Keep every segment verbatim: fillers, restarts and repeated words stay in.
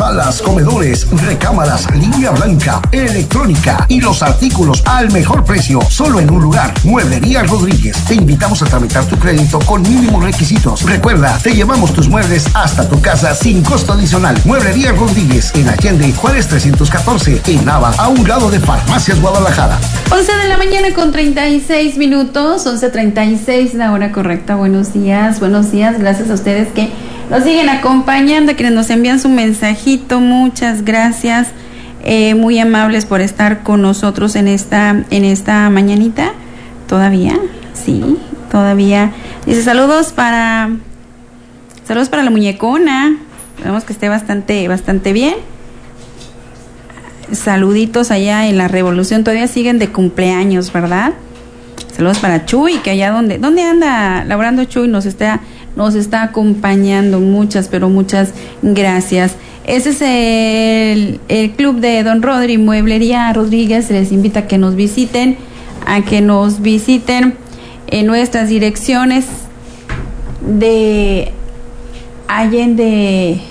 salas, comedores, recámaras, línea blanca, electrónica y los artículos al mejor precio, solo en un lugar. Mueblería Rodríguez. Te invitamos a tramitar tu crédito con mínimos requisitos. Recuerda, te llevamos tus muebles hasta tu casa sin costo adicional. Mueblería Rodríguez en Allende, Juárez trescientos catorce, en Nava, a un lado de Farmacias Guadalajara. once de la mañana con treinta y seis minutos, once treinta y seis, la hora correcta. Buenos días, buenos días. Gracias a ustedes que nos siguen acompañando, a quienes nos envían su mensajito. Muchas gracias, eh, muy amables por estar con nosotros en esta, en esta mañanita. Todavía, sí, todavía. Dice saludos para, saludos para la muñecona. Esperamos que esté bastante, bastante bien. Saluditos allá en la Revolución, todavía siguen de cumpleaños, ¿verdad? Saludos para Chuy, que allá donde, ¿dónde anda laborando Chuy? Nos está, nos está acompañando. Muchas, pero muchas gracias. Ese es el, el club de Don Rodri, Mueblería Rodríguez. Les invita a que nos visiten, a que nos visiten en nuestras direcciones de Allende,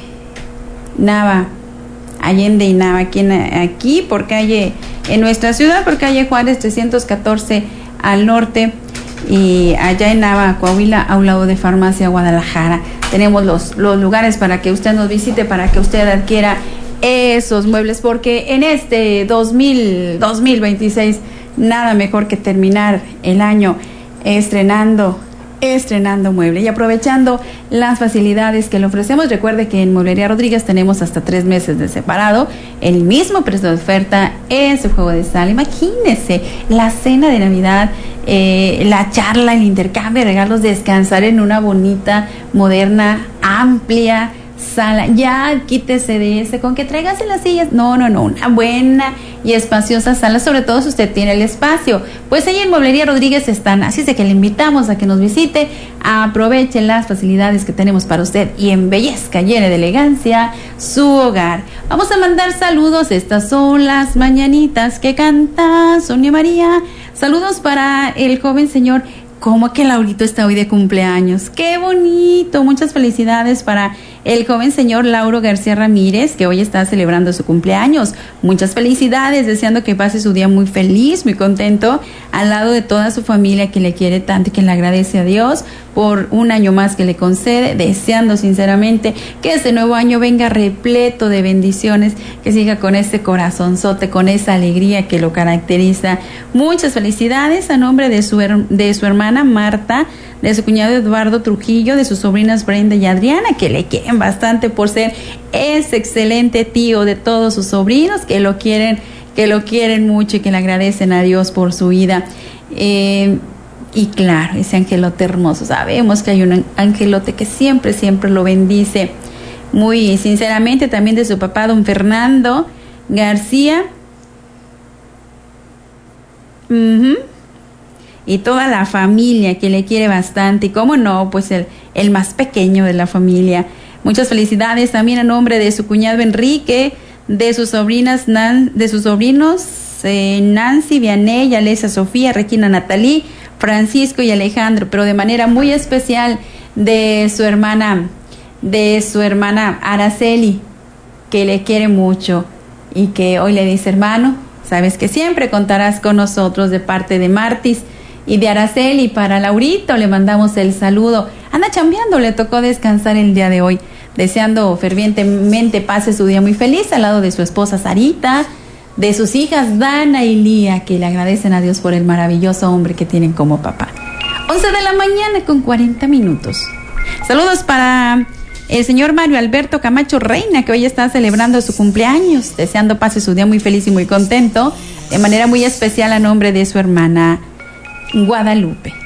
Nava, Allende y Nava, aquí, en, aquí por calle, en nuestra ciudad, por calle Juárez trescientos catorce al norte, y allá en Nava, Coahuila, a un lado de Farmacia Guadalajara. Tenemos los, los lugares para que usted nos visite, para que usted adquiera esos muebles, porque en este dos mil veintiséis nada mejor que terminar el año estrenando estrenando mueble y aprovechando las facilidades que le ofrecemos. Recuerde que en Mueblería Rodríguez tenemos hasta tres meses de separado, el mismo precio de oferta en su juego de sal. Imagínese la cena de Navidad, eh, la charla, el intercambio de regalos, descansar en una bonita, moderna, amplia sala. Ya quítese de ese con que traigas en las sillas. No, no, no, una buena y espaciosa sala, sobre todo si usted tiene el espacio. Pues ahí en Mueblería Rodríguez están, así es de que le invitamos a que nos visite, aproveche las facilidades que tenemos para usted y embellezca, llene de elegancia su hogar. Vamos a mandar saludos, estas son las mañanitas que canta Sonia María. Saludos para el joven señor. ¿Cómo que Laurito está hoy de cumpleaños? ¡Qué bonito! Muchas felicidades para el joven señor Lauro García Ramírez, que hoy está celebrando su cumpleaños. Muchas felicidades, deseando que pase su día muy feliz, muy contento, al lado de toda su familia que le quiere tanto y que le agradece a Dios por un año más que le concede, deseando sinceramente que este nuevo año venga repleto de bendiciones, que siga con este corazonzote, con esa alegría que lo caracteriza. Muchas felicidades a nombre de su, her- de su hermana Marta, de su cuñado Eduardo Trujillo, de sus sobrinas Brenda y Adriana, que le quieren bastante por ser ese excelente tío de todos sus sobrinos, que lo quieren, que lo quieren mucho y que le agradecen a Dios por su vida. Eh, y claro, ese angelote hermoso, sabemos que hay un angelote que siempre, siempre lo bendice. Muy sinceramente también de su papá, don Fernando García. Uh-huh. Y toda la familia que le quiere bastante, y cómo no, pues el, el más pequeño de la familia. Muchas felicidades también a nombre de su cuñado Enrique, de sus sobrinas, Nan, de sus sobrinos eh, Nancy, Vianey, Alesa, Sofía, Regina, Natalí, Francisco y Alejandro, pero de manera muy especial de su hermana, de su hermana Araceli, que le quiere mucho y que hoy le dice: hermano, sabes que siempre contarás con nosotros, de parte de Martis y de Araceli. Para Laurito le mandamos el saludo. Anda chambeando, le tocó descansar el día de hoy, deseando fervientemente pase su día muy feliz al lado de su esposa Sarita, de sus hijas Dana y Lía, que le agradecen a Dios por el maravilloso hombre que tienen como papá. once de la mañana con cuarenta minutos. Saludos para el señor Mario Alberto Camacho Reina, que hoy está celebrando su cumpleaños, deseando pase su día muy feliz y muy contento, de manera muy especial a nombre de su hermana Guadalupe.